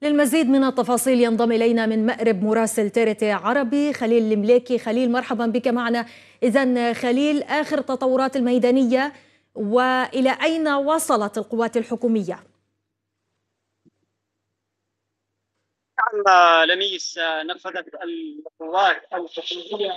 للمزيد من التفاصيل ينضم إلينا من مأرب مراسل تيرتي عربي خليل المليكي. خليل، مرحبا بك معنا. إذن خليل، آخر التطورات الميدانية وإلى أين وصلت القوات الحكومية؟ نعم لميس، نفذت القوات الحكومية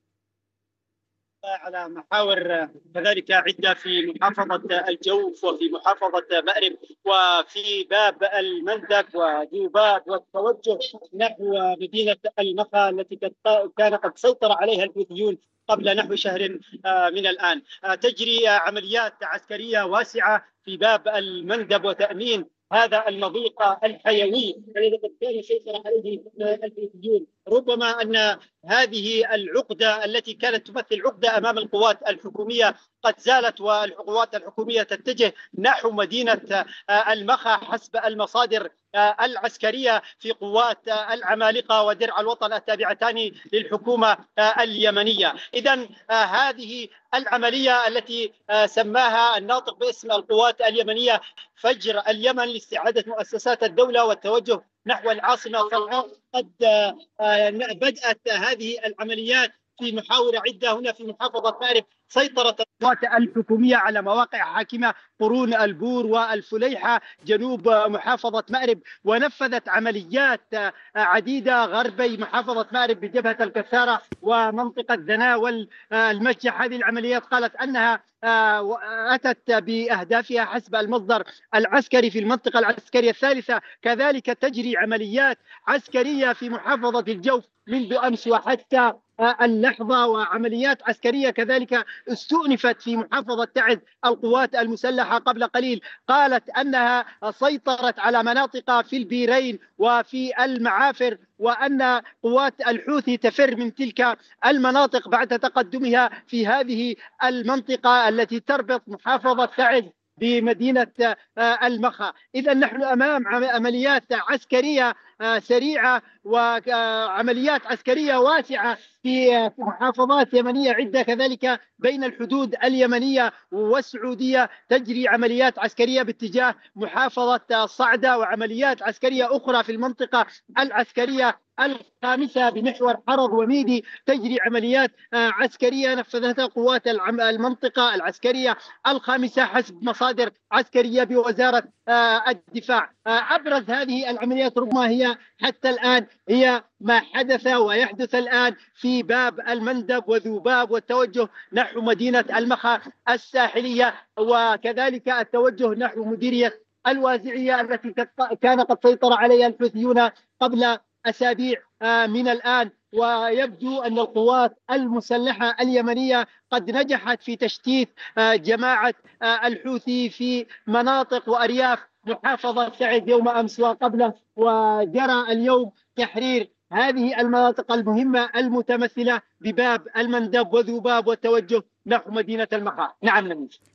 على محاور كذلك عدة في محافظة الجوف وفي محافظة مأرب وفي باب المندب وجوباب، والتوجه نحو مدينة المخا التي كان قد سيطر عليها الحوثيون قبل نحو شهر من الآن. تجري عمليات عسكرية واسعة في باب المندب وتأمين هذا المضيق الحيوي الذي قد كان يسيطر عليه الحوثيون. ربما أن هذه العقدة التي كانت تمثل عقدة أمام القوات الحكومية قد زالت، والقوات الحكومية تتجه نحو مدينة المخا حسب المصادر العسكرية في قوات العمالقة ودرع الوطن التابعتان للحكومة اليمنية. إذن هذه العملية التي سماها الناطق باسم القوات اليمنية فجر اليمن لاستعادة مؤسسات الدولة والتوجه نحو العاصمة صنعاء، قد بدأت هذه العمليات في محاور عدة هنا في محافظة مأرب. سيطرت القوات الحكومية على مواقع حاكمة قرون البور والفليحة جنوب محافظة مأرب، ونفذت عمليات عديدة غربي محافظة مأرب بجبهة الكسارة ومنطقة ذنا والمسجح. هذه العمليات قالت أنها أتت بأهدافها حسب المصدر العسكري في المنطقة العسكرية الثالثة. كذلك تجري عمليات عسكرية في محافظة الجوف منذ أمس وحتى اللحظة، وعمليات عسكرية كذلك استؤنفت في محافظة تعز. القوات المسلحة قبل قليل قالت أنها سيطرت على مناطق في البيرين وفي المعافر، وأن قوات الحوثي تفر من تلك المناطق بعد تقدمها في هذه المنطقة التي تربط محافظة تعز بمدينة المخا. إذا نحن أمام عمليات عسكرية سريعة وعمليات عسكرية واسعة في محافظات يمنية عدة، كذلك بين الحدود اليمنية والسعودية تجري عمليات عسكرية باتجاه محافظة صعدة، وعمليات عسكرية أخرى في المنطقة العسكرية الخامسة بمحور حرر وميدي تجري عمليات عسكرية نفذتها قوات المنطقة العسكرية الخامسة حسب مصادر عسكرية بوزارة الدفاع. أبرز هذه العمليات ربما هي حتى الآن هي ما حدث ويحدث الآن في باب المندب وذوباب، والتوجه نحو مدينة المخا الساحلية، وكذلك التوجه نحو مديرية الوازعية التي كان قد سيطر عليها الحوثيون قبل أسابيع من الآن. ويبدو أن القوات المسلحة اليمنية قد نجحت في تشتيت جماعة الحوثي في مناطق وأرياف محافظة تعز يوم أمس وقبله، وجرى اليوم تحرير هذه المناطق المهمة المتمثلة بباب المندب وذوباب والتوجه نحو مدينة المخا. نعم نميس.